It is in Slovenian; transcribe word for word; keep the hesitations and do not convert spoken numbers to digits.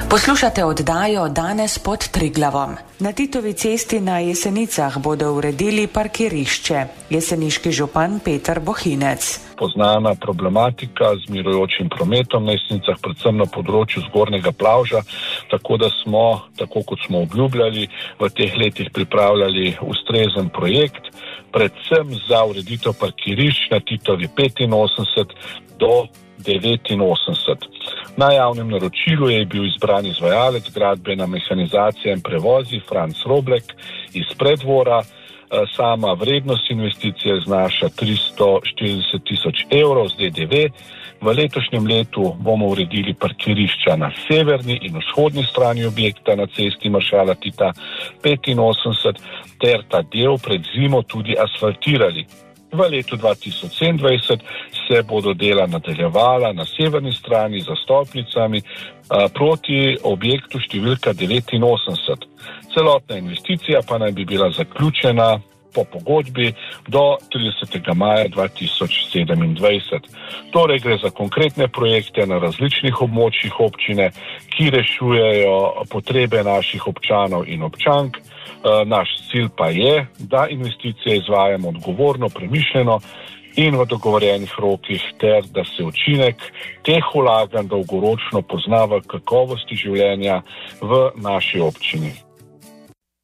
Poslušate oddajo Danes pod Triglavom. Na Titovi cesti na Jesenicah bodo uredili parkirišče. Jeseniški župan Peter Bohinec. Poznana problematika z mirujočim prometom na Jesenicah, predvsem na področju Zgornjega Plavža, tako da smo, tako kot smo obljubljali, v teh letih pripravljali ustrezen projekt, predvsem za ureditev parkirišč na Titovi petinosemdeset do devetinosemdeset. Na javnem naročilu je bil izbran izvajalec gradbena mehanizacija in prevozi Franc Roblek iz Preddvora. Sama vrednost investicije znaša tristo štirideset tisoč evrov z D D V. V letošnjem letu bomo uredili parkirišča na severni in vzhodni strani objekta na cesti Maršala Tita petinosemdeset ter ta del pred zimo tudi asfaltirali. V letu dva tisoč sedemindvajset se bodo dela nadaljevala na severni strani za stolpnicami a, proti objektu številka devetinosemdeset. Celotna investicija pa naj bi bila zaključena po pogodbi do tridesetega maja dva tisoč sedemindvajset. Torej gre za konkretne projekte na različnih območjih občine, ki rešujejo potrebe naših občanov in občank. Naš cilj pa je, da investicije izvajamo odgovorno, premišljeno in v dogovorjenih rokih ter da se učinek teh vlaganj dolgoročno pozna v kakovosti življenja v naši občini.